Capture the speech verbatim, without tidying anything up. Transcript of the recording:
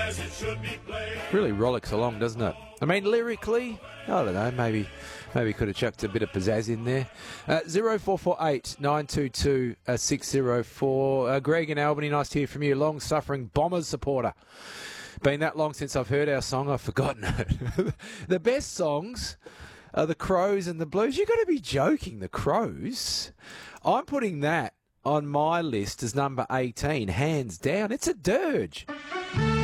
Really rollicks along, doesn't it? I mean, lyrically, I don't know, maybe maybe could have chucked a bit of pizzazz in there. Uh, zero four four eight nine two two six zero four. Uh, Greg in Albany, nice to hear from you. Long-suffering Bombers supporter. Been that long since I've heard our song, I've forgotten it. The best songs are the Crows and the Blues. You've got to be joking, the Crows. I'm putting that on my list as number eighteen, hands down. It's a dirge.